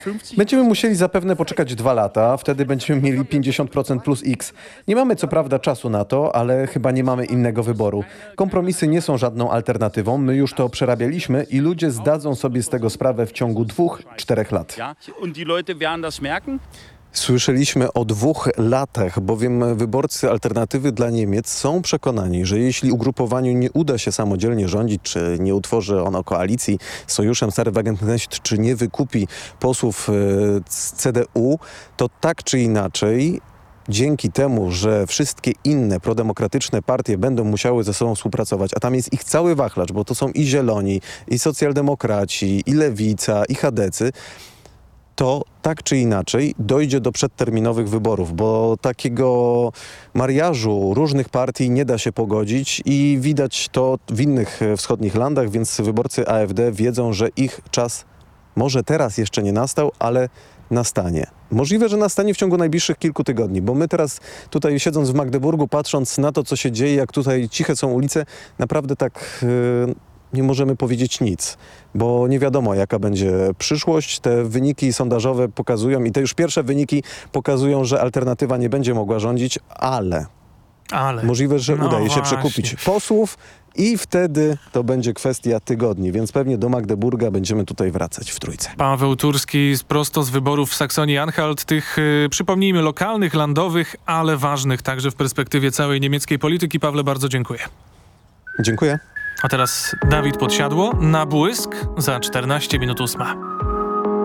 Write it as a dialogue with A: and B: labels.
A: Będziemy musieli zapewne poczekać 2 lata, wtedy będziemy mieli 50% plus X. Nie mamy co prawda czasu na to, ale chyba nie mamy innego wyboru. Kompromisy nie są żadną alternatywą, my już to przerabialiśmy i ludzie zdadzą sobie z tego sprawę w ciągu 2-4 lat. Słyszeliśmy o 2 latach, bowiem wyborcy Alternatywy dla Niemiec są przekonani, że jeśli ugrupowaniu nie uda się samodzielnie rządzić, czy nie utworzy ono koalicji z sojuszem Stary Wagenknecht, czy nie wykupi posłów z CDU, to tak czy inaczej dzięki temu, że wszystkie inne prodemokratyczne partie będą musiały ze sobą współpracować, a tam jest ich cały wachlarz, bo to są i Zieloni, i socjaldemokraci, i Lewica, i chadecy, to tak czy inaczej dojdzie do przedterminowych wyborów, bo takiego mariażu różnych partii nie da się pogodzić i widać to w innych wschodnich landach, więc wyborcy AfD wiedzą, że ich czas może teraz jeszcze nie nastał, ale nastanie. Możliwe, że nastanie w ciągu najbliższych kilku tygodni, bo my teraz tutaj siedząc w Magdeburgu, patrząc na to, co się dzieje, jak tutaj ciche są ulice, naprawdę tak nie możemy powiedzieć nic, bo nie wiadomo, jaka będzie przyszłość. Te wyniki sondażowe pokazują i te już pierwsze wyniki pokazują, że Alternatywa nie będzie mogła rządzić, ale możliwe, że uda jej się przekupić posłów i wtedy to będzie kwestia tygodni, więc pewnie do Magdeburga będziemy tutaj wracać w trójce.
B: Paweł Turski prosto z wyborów w Saksonii-Anhalt, tych przypomnijmy lokalnych, landowych, ale ważnych także w perspektywie całej niemieckiej polityki. Pawle, bardzo dziękuję.
A: Dziękuję.
B: A teraz Dawid Podsiadło na błysk za 14 minut 8.